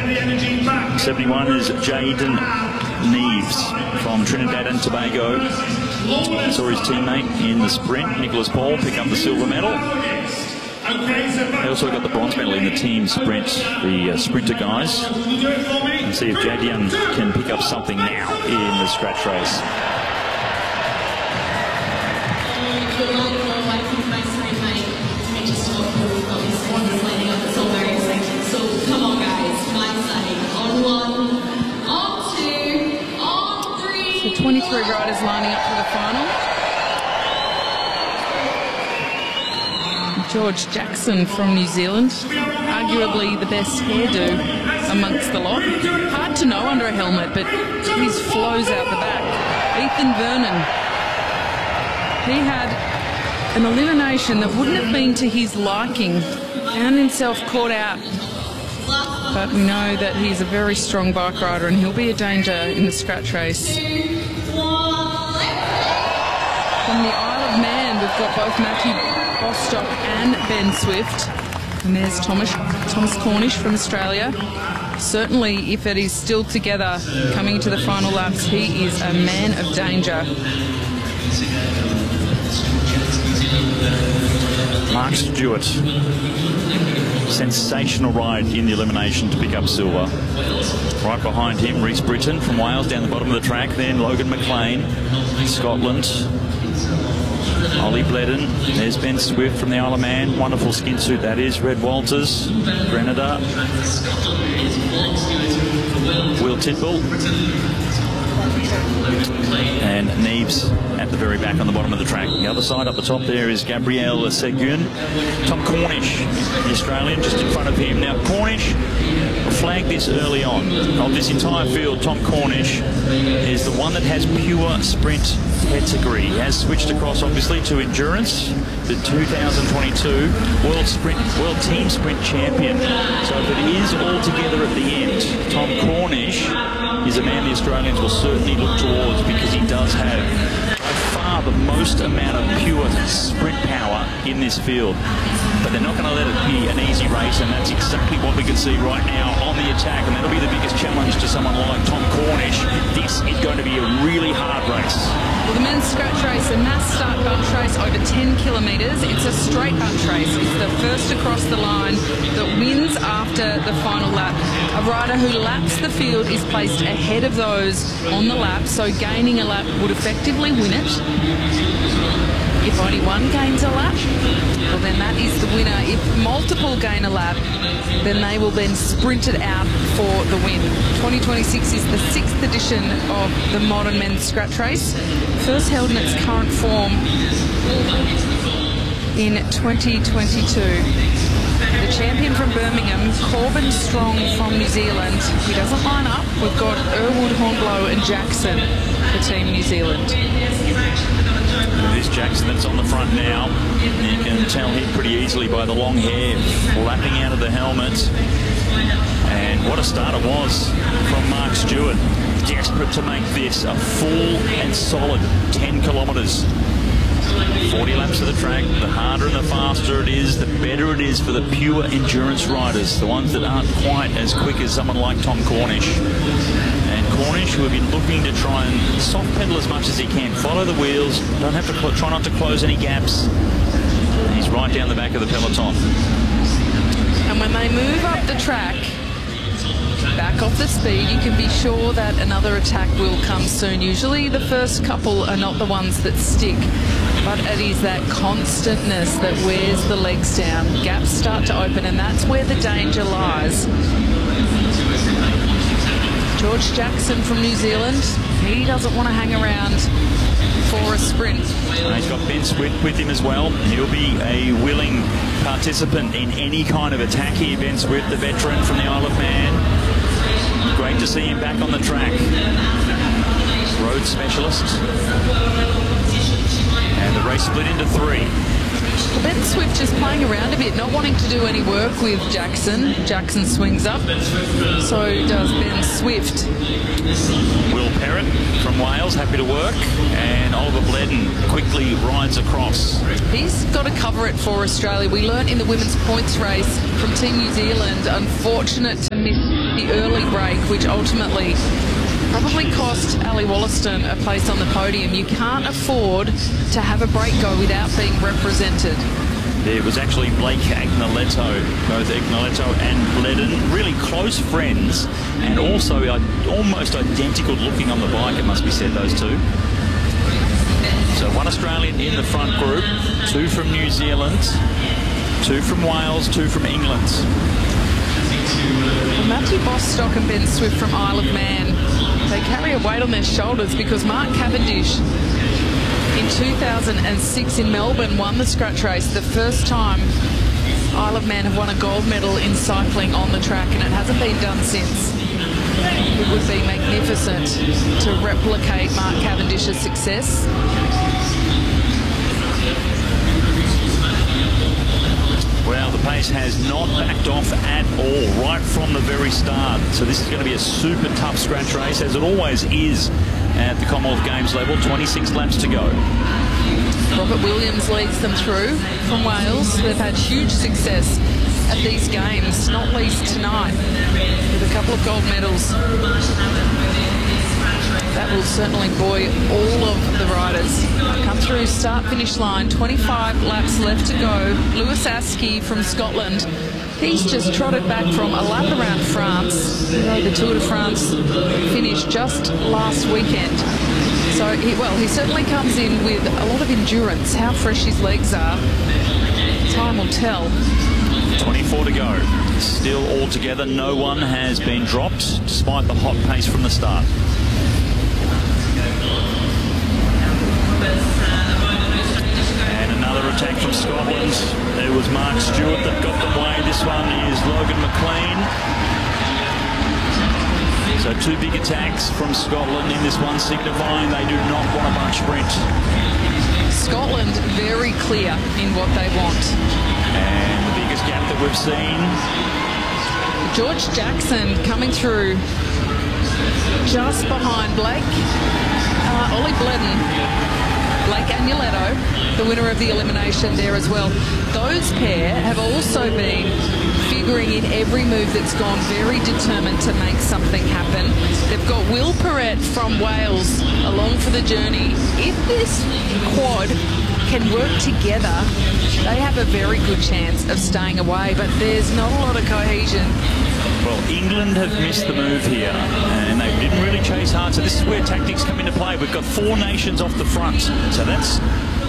71 is Jaden Neves from Trinidad and Tobago. Saw his teammate in the sprint, Nicholas Paul, pick up the silver medal. They also got the bronze medal in the team sprint, the sprinter guys. And see if Jadian can pick up something now in the scratch race. Come on, guys. On one, on two, on three. So 23 riders lining up for the final. George Jackson from New Zealand, arguably the best hairdo amongst the lot. Hard to know under a helmet, but his flows out the back. Ethan Vernon, he had an elimination that wouldn't have been to his liking, found himself caught out. But we know that he's a very strong bike rider and he'll be a danger in the scratch race. From the Isle of Man, we've got both Matthew Bostock and Ben Swift. And there's Thomas Cornish from Australia. Certainly, if it is still together coming to the final laps, he is a man of danger. Mark Stewart. Sensational ride in the elimination to pick up silver. Right behind him, Rhys Britton from Wales down the bottom of the track. Then Logan McLean, Scotland. Ollie Bledden. There's Ben Swift from the Isle of Man. Wonderful skin suit that is. Red Walters, Grenada. Will Tidball. And Neves at the very back on the bottom of the track. The other side up the top there is Gabriel Seguin. Tom Cornish, the Australian, just in front of him. Now Cornish flagged this early on. Of this entire field, Tom Cornish is the one that has pure sprint pedigree. He has switched across obviously to endurance, the 2022 World Team Sprint Champion. So if it is all together at the end, Tom Cornish is a man the Australians will certainly look towards, because he does have by far the most amount of pure sprint power in this field. But they're not going to let it be an easy race, and that's exactly what we can see right now on the attack, and that'll be the biggest challenge to someone like Tom Cornish. This is going to be a really hard race. Well, the men's scratch race, a mass start bunch race over 10 kilometres. It's a straight bunch race. It's the first across the line that wins after the final lap. A rider who laps the field is placed ahead of those on the lap, so gaining a lap would effectively win it. If only one gains a lap, well then that is the winner. If multiple gain a lap, then they will then sprint it out for the win. 2026 is the 6th edition of the modern men's scratch race. First held in its current form in 2022. The champion from Birmingham, Corbin Strong from New Zealand. He doesn't line up. We've got Irwood, Hornblow and Jackson for Team New Zealand. It is Jackson that's on the front now. You can tell him pretty easily by the long hair lapping out of the helmet. And what a start it was from Mark Stewart. Desperate to make this a full and solid 10 kilometres. 40 laps of the track. The harder and the faster it is, the better it is for the pure endurance riders, the ones that aren't quite as quick as someone like Tom Cornish. And Cornish will be looking to try and soft pedal as much as he can. Follow the wheels. Don't have to try not to close any gaps. And he's right down the back of the peloton. And when they move up the track, back off the speed, you can be sure that another attack will come soon. Usually the first couple are not the ones that stick, but it is that constantness that wears the legs down. Gaps start to open, and that's where the danger lies. George Jackson from New Zealand, he doesn't want to hang around for a sprint. And he's got Ben Swift with him as well. He'll be a willing participant in any kind of attack here. Ben Swift, the veteran from the Isle of Man. Great to see him back on the track. Road specialist. And the race split into 3. Well, Ben Swift just playing around a bit, not wanting to do any work with Jackson. Jackson swings up, so does Ben Swift. Will Perrott from Wales, happy to work, and Oliver Bledden quickly rides across. He's got to cover it for Australia. We learnt in the women's points race from Team New Zealand, unfortunate to miss the early break, which ultimately probably cost Ali Wollaston a place on the podium. You can't afford to have a break go without being represented. It was actually Blake Agnoletto, both Agnoletto and Bledden, really close friends, and also almost identical looking on the bike, it must be said, those two. So one Australian in the front group, 2 from New Zealand, 2 from Wales, 2 from England. Well, Matthew Bostock and Ben Swift from Isle of Man, they carry a weight on their shoulders because Mark Cavendish in 2006 in Melbourne won the scratch race, the first time Isle of Man have won a gold medal in cycling on the track, and it hasn't been done since. It would be magnificent to replicate Mark Cavendish's success. Well, the pace has not backed off at all, right from the very start. So this is going to be a super tough scratch race, as it always is at the Commonwealth Games level. 26 laps to go. Robert Williams leads them through from Wales. They've had huge success at these games, not least tonight, with a couple of gold medals. That will certainly buoy all of the riders. Come through start-finish line, 25 laps left to go. Lewis Askey from Scotland. He's just trotted back from a lap around France. You know, the Tour de France finished just last weekend. So, he certainly comes in with a lot of endurance. How fresh his legs are, time will tell. 24 to go. Still all together, no one has been dropped, despite the hot pace from the start. And another attack from Scotland. It was Mark Stewart that got the way. This one is Logan McLean. So 2 big attacks from Scotland in this one, signifying they do not want a bunch sprint. Scotland very clear in what they want. And the biggest gap that we've seen. George Jackson coming through just behind Blake. Ollie Bledden, Blake Agnoletto, the winner of the elimination there as well. Those pair have also been figuring in every move that's gone, very determined to make something happen. They've got Will Perrett from Wales along for the journey. If this quad can work together, they have a very good chance of staying away, but there's not a lot of cohesion. Well, England have missed the move here, and they didn't really chase hard, so this is where tactics come into play. We've got 4 nations off the front, so that's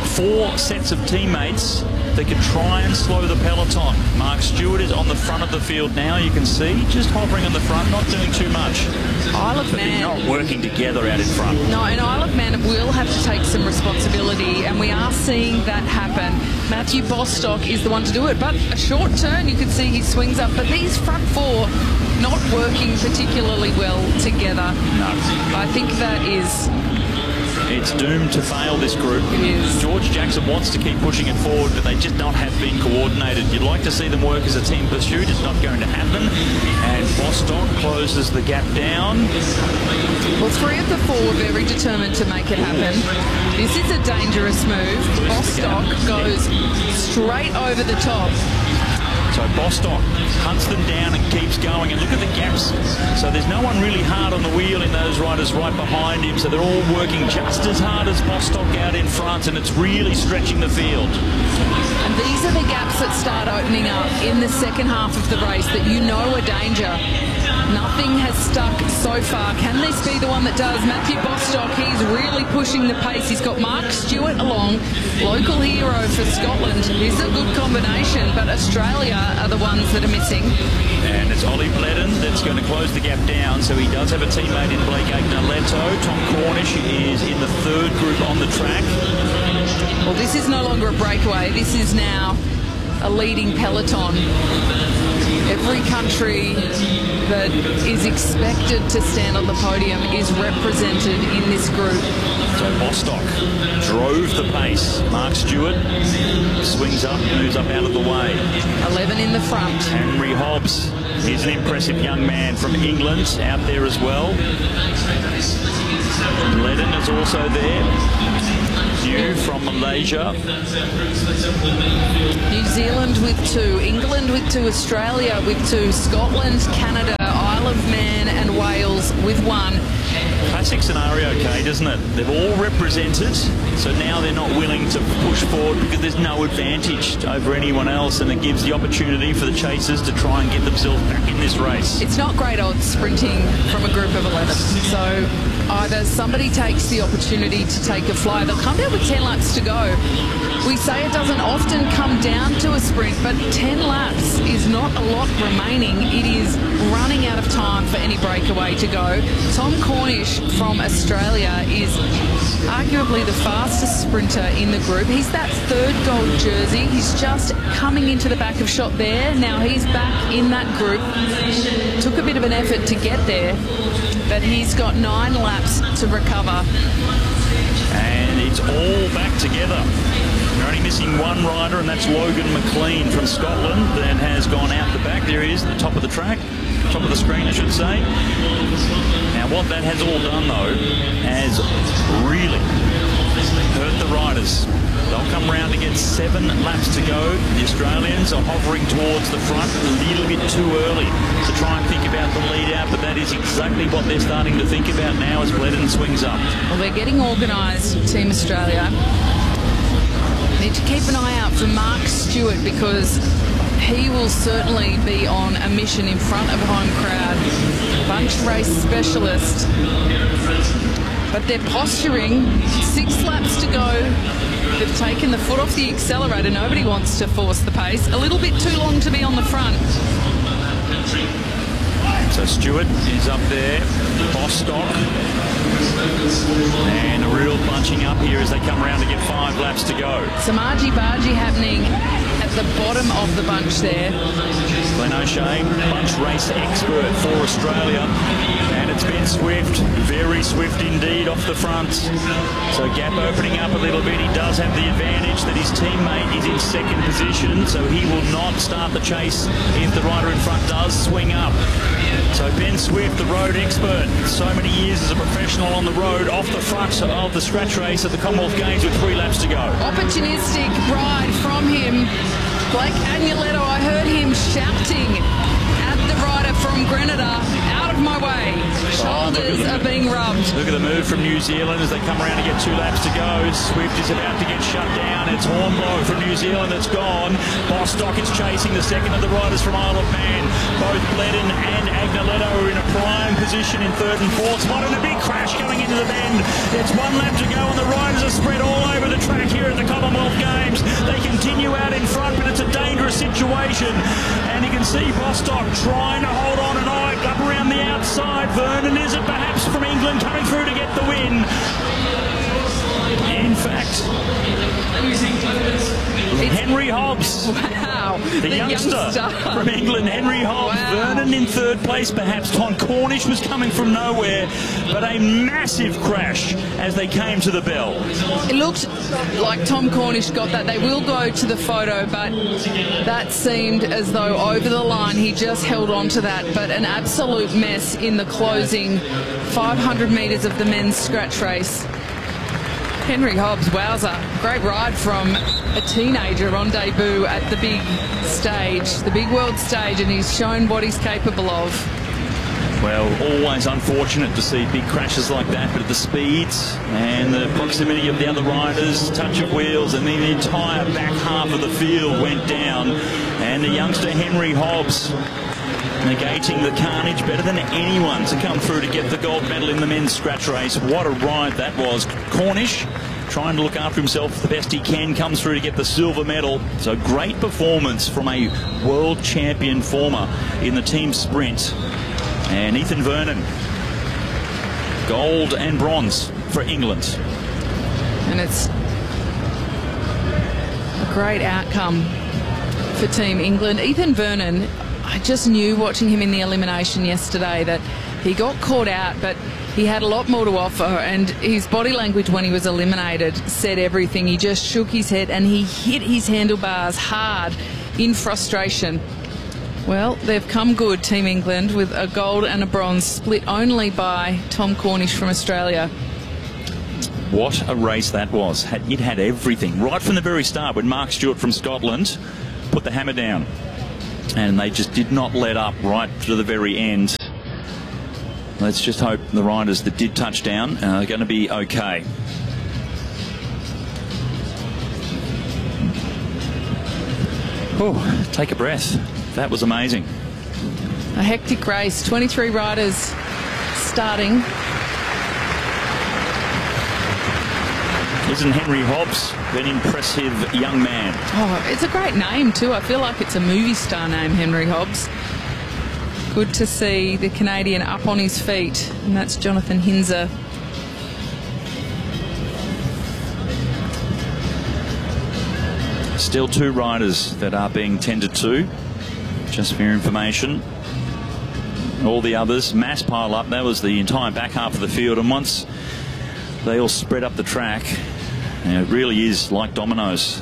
4 sets of teammates that can try and slow the peloton. Mark Stewart is on the front of the field now, you can see, just hovering on the front, not doing too much. Isle of but Man, they're not working together out in front. No, and Isle of Man will have to take some responsibility, and we are seeing that happen. Matthew Bostock is the one to do it, but a short turn, you can see he swings up, but these front 4 not working particularly well together. No. I think that is... It's doomed to fail, this group. It is. George Jackson wants to keep pushing it forward, but they just not have been coordinated. You'd like to see them work as a team pursuit. It's not going to happen. And Bostock closes the gap down. Well, 3 of the 4 were very determined to make it happen. This is a dangerous move. Bostock goes straight over the top. So Bostock hunts them down and keeps going, and look at the gaps. So there's no one really hard on the wheel in those riders right behind him, so they're all working just as hard as Bostock out in front, and it's really stretching the field. And these are the gaps that start opening up in the second half of the race that you know are danger. Nothing has stuck so far. Can this be the one that does? Matthew Bostock, he's really pushing the pace. He's got Mark Stewart along, local hero for Scotland. This is a good combination, but Australia are the ones that are missing. And it's Ollie Bledden that's going to close the gap down, so he does have a teammate in Blake Agnoletto. Tom Cornish is in the 3rd group on the track. Well, this is no longer a breakaway. This is now a leading peloton. Every country that is expected to stand on the podium is represented in this group. So Bostock drove the pace. Mark Stewart swings up, moves up out of the way. 11 in the front. Henry Hobbs is an impressive young man from England out there as well. Bledden is also there. New from Malaysia. New Zealand with 2, England with 2, Australia with 2, Scotland, Canada, Isle of with one. Classic scenario, Kate, isn't it? They've all represented, so now they're not willing to push forward because there's no advantage over anyone else, and it gives the opportunity for the chasers to try and get themselves back in this race. It's not great odds sprinting from a group of 11, so either somebody takes the opportunity to take a fly. They'll come down with 10 laps to go. We say it doesn't often come down to a sprint, but 10 laps is not a lot remaining. It is running out of time for any breakaway to go. Tom Cornish from Australia is arguably the fastest sprinter in the group. He's that third gold jersey. He's just coming into the back of shot there. Now he's back in that group. Took a bit of an effort to get there, but he's got 9 laps to recover. And it's all back together. They're only missing one rider, and that's Logan McLean from Scotland that has gone out the back. There he is, at the top of the track, top of the screen, I should say. Now, what that has all done, though, has really hurt the riders. They'll come round to get 7 laps to go. The Australians are hovering towards the front a little bit too early to try and think about the lead out, but that is exactly what they're starting to think about now as Bledden swings up. Well, they're getting organised, Team Australia. Need to keep an eye out for Mark Stewart because he will certainly be on a mission in front of home crowd. Bunch race specialist. But they're posturing. 6 laps to go. They've taken the foot off the accelerator. Nobody wants to force the pace. A little bit too long to be on the front. So Stewart is up there. Bostock. And a real bunching up here as they come around to get 5 laps to go. Some argy-bargy happening at the bottom of the bunch there. Glenn O'Shea, bunch race expert for Australia. And it's Ben Swift, very swift indeed off the front. So gap opening up a little bit. He does have the advantage that his teammate is in second position, so he will not start the chase if the rider in front does swing up. So Ben Swift, the road expert, so many years as a professional on the road, off the front of the scratch race at the Commonwealth Games with 3 laps to go. Opportunistic ride from him. Blake Agnoletto, I heard him shouting at the rider from Grenada, out of my way. Shoulders are being rubbed. Look at the move from New Zealand as they come around to get 2 laps to go. Swift is about to get shut down. It's Hornblow from New Zealand that's gone. Bostock is chasing the second of the riders from Isle of Man. Both Bledden and Agnoletto are in a prime position in 3rd and 4th spot, and a big crash going into the bend. It's 1 lap to go and the riders are spread all over the track here at the Commonwealth Games. They continue out in front, but it's a dangerous situation. And you can see Bostock trying to hold on and eye up around the outside. Vernon, is it perhaps from England coming through to get the win? In fact, Henry Hobbs. Wow. The youngster from England, Henry Hobbs. Wow. Vernon in 3rd place, perhaps. Tom Cornish was coming from nowhere, but a massive crash as they came to the bell. It looked like Tom Cornish got that. They will go to the photo, but that seemed as though over the line he just held on to that. But an absolute mess in the closing 500 metres of the men's scratch race. Henry Hobbs, wowza. Great ride from a teenager on debut at the big stage, the big world stage, and he's shown what he's capable of. Well, always unfortunate to see big crashes like that, but at the speeds and the proximity of the other riders, touch of wheels, and then the entire back half of the field went down. And the youngster Henry Hobbs negating the carnage better than anyone to come through to get the gold medal in the men's scratch race. What a ride that was. Cornish, trying to look after himself the best he can, comes through to get the silver medal. So great performance from a world champion former in the team sprint. And Ethan Vernon, gold and bronze for England. And it's a great outcome for Team England. Ethan Vernon, I just knew watching him in the elimination yesterday that he got caught out, but he had a lot more to offer, and his body language when he was eliminated said everything. He just shook his head and he hit his handlebars hard in frustration. Well, they've come good, Team England, with a gold and a bronze, split only by Tom Cornish from Australia. What a race that was. It had everything right from the very start when Mark Stewart from Scotland put the hammer down. And they just did not let up right to the very end. let's just hope the riders that did touch down are going to be okay. Oh, take a breath. That was amazing. A hectic race, 23 riders starting. Isn't Henry Hobbs an impressive young man? Oh, it's a great name too. I feel like it's a movie star name, Henry Hobbs. Good to see the Canadian up on his feet, and that's Jonathan Hinze. Still 2 riders that are being tended to, just for your information. All the others, mass pile up. That was the entire back half of the field, and once they all spread up the track, it really is like dominoes.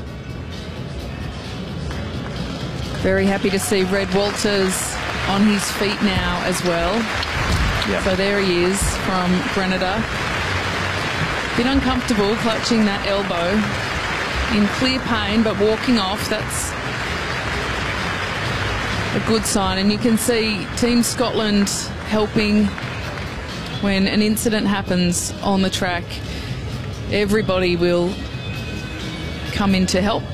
Very happy to see Red Walters on his feet now as well. Yep. So there he is from Grenada. Bit uncomfortable clutching that elbow. In clear pain, but walking off, that's a good sign. And you can see Team Scotland helping when an incident happens on the track. Everybody will come in to help.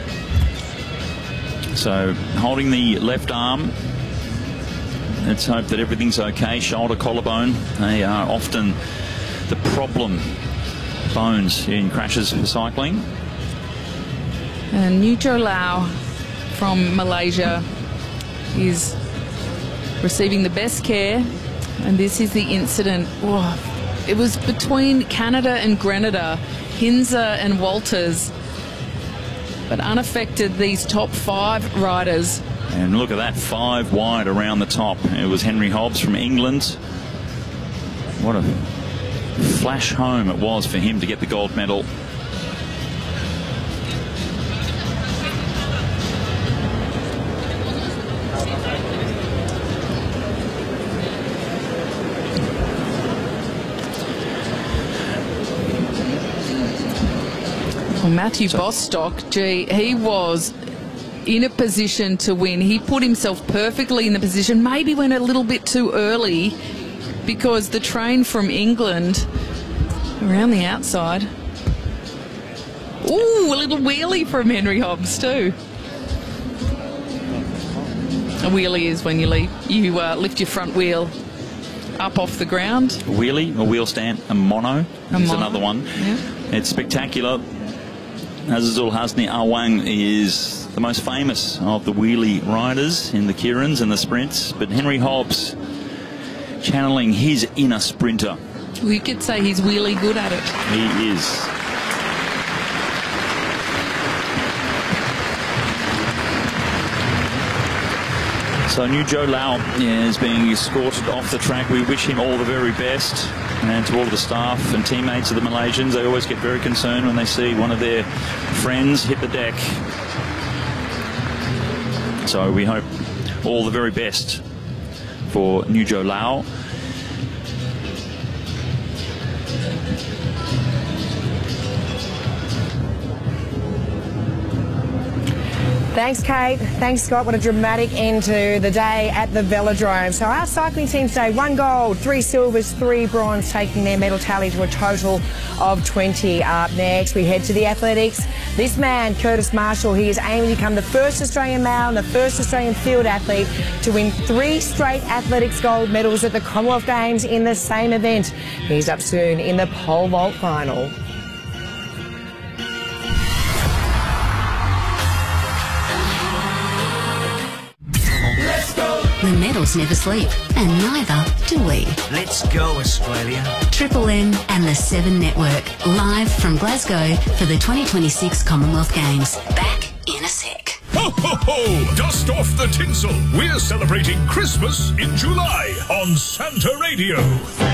So holding the left arm, let's hope that everything's okay. Shoulder, collarbone, they are often the problem bones in crashes for cycling. And Nujo Lau from Malaysia is receiving the best care, and this is the incident. Oh, it was between Canada and Grenada, Hinze and Walters, but unaffected these top 5 riders. And look at that, 5 wide around the top. It was Henry Hobbs from England. What a flash home it was for him to get the gold medal. Well, Matthew Bostock, gee, he was in a position to win. He put himself perfectly in the position, maybe went a little bit too early because the train from England around the outside. Ooh, a little wheelie from Henry Hobbs too. A wheelie is when you lift your front wheel up off the ground. A wheelie, a wheel stand, a mono is another one. Yeah. It's spectacular. Azizul Hasni Awang is the most famous of the wheelie riders in the Kirans and the sprints, but Henry Hobbs channeling his inner sprinter. We could say he's really good at it. He is. So Nujo Lau is being escorted off the track. We wish him all the very best. And to all of the staff and teammates of the Malaysians, they always get very concerned when they see one of their friends hit the deck. So we hope all the very best for Nujo Lau. Thanks, Kate. Thanks, Scott. What a dramatic end to the day at the Velodrome. So our cycling team today, 1 gold, 3 silvers, 3 bronze, taking their medal tally to a total of 20. Up next, we head to the athletics. This man, Curtis Marshall, he is aiming to become the first Australian male and the first Australian field athlete to win 3 straight athletics gold medals at the Commonwealth Games in the same event. He's up soon in the pole vault final. The medals never sleep, and neither do we. Let's go, Australia. Triple M and the 7 Network, live from Glasgow for the 2026 Commonwealth Games. Back in a sec. Ho, ho, ho! Dust off the tinsel. We're celebrating Christmas in July on Santa Radio.